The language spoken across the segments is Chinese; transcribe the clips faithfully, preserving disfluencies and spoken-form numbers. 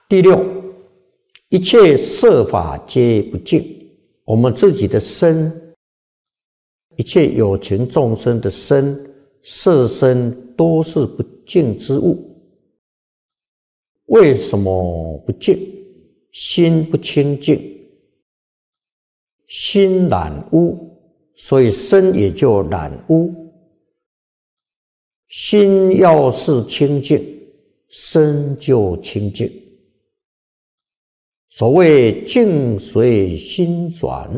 第六，一切色法皆不净。我们自己的身，一切有情众生的身、色身都是不净之物。为什么不净？心不清净，心染污，所以身也就染污。心要是清净，身就清净。所谓境随心转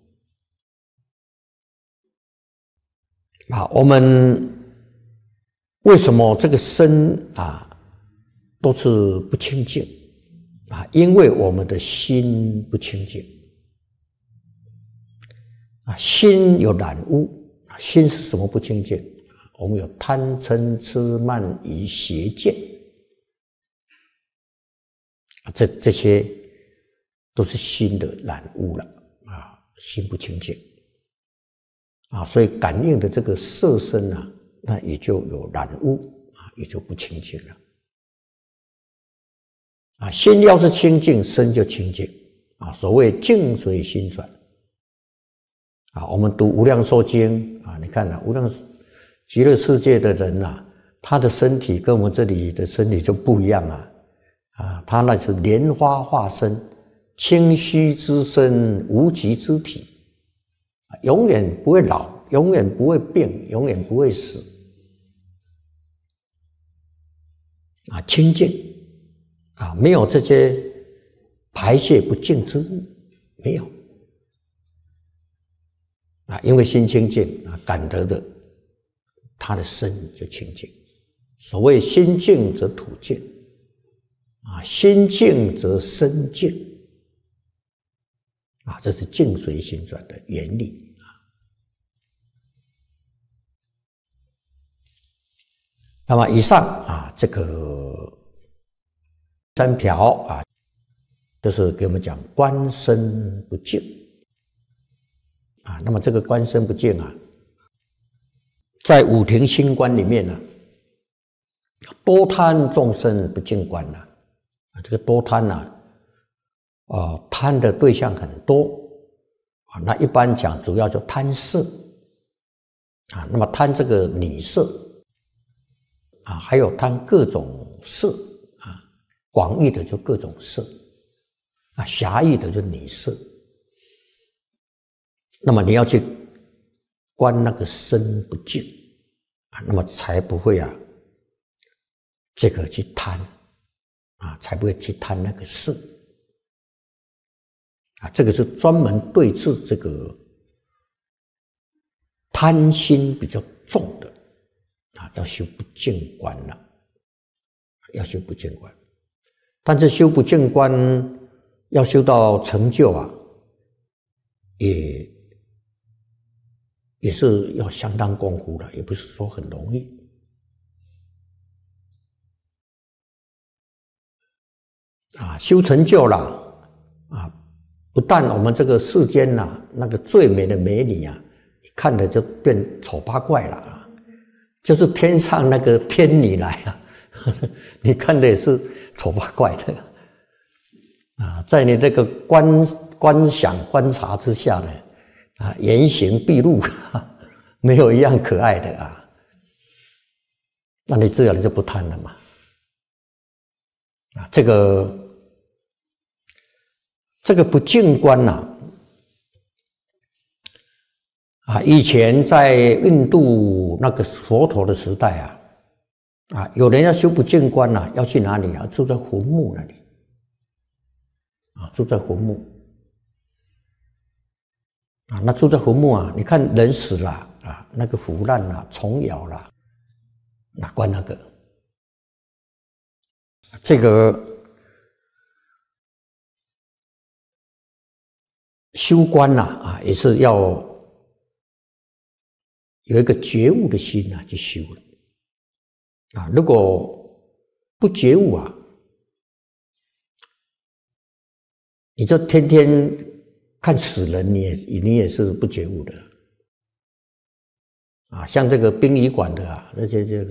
啊，我们为什么这个身啊都是不清净啊？因为我们的心不清净啊，心有染污啊。心是什么不清净？我们有贪嗔痴慢疑邪见啊，这这些都是心的染污了啊，心不清净啊，所以感应的这个色身啊，那也就有染污啊，也就不清净了啊。心要是清净，身就清净啊。所谓境随心转啊，我们读《无量寿经》啊，你看啊，无量极乐世界的人啊，他的身体跟我们这里的身体就不一样啊啊，他那是莲花化身。清虚之身，无极之体，永远不会老，永远不会病，永远不会死啊！清净啊，没有这些排泄不净之物，没有啊，因为心清净啊，感得的，他的身就清净。所谓心净则土净啊，心净则身净。啊，这是境随心转的原理啊。那么以上啊，这个三条啊，就是给我们讲观身不净啊。那么这个观身不净啊，在五停心观里面呢，多贪众生不净观呢啊，这个多贪呢。啊，贪的对象很多啊，那一般讲主要就贪色啊，那么贪这个女色啊，还有贪各种色啊，广义的就各种色啊，狭义的就女色。那么你要去观那个身不净啊，那么才不会啊，这个去贪啊，才不会去贪那个色。啊，这个是专门对治这个贪心比较重的啊，要修不净观了，要修不净观。但是修不净观要修到成就啊，也也是要相当功夫的，也不是说很容易啊。修成就了啊。不但我们这个世间呐、啊，那个最美的美女啊，看着就变丑八怪了啊，就是天上那个天女来啊，呵呵你看的也是丑八怪的啊，在你这个观观想观察之下呢，啊，原形毕露，没有一样可爱的啊，那你自然就不贪了嘛，啊，这个。这个不净观呐、啊，啊，以前在印度那个佛陀的时代啊，啊，有人要修不净观呐、啊，要去哪里啊？住在坟墓那里，啊，住在坟墓，啊，那住在坟墓啊，你看人死了啊，那个腐烂啦、虫咬啦，哪关那个？这个。修观呐、啊，啊，也是要有一个觉悟的心啊，去修啊。如果不觉悟啊，你就天天看死人，你也你也是不觉悟的啊。像这个殡仪馆的啊，那些这个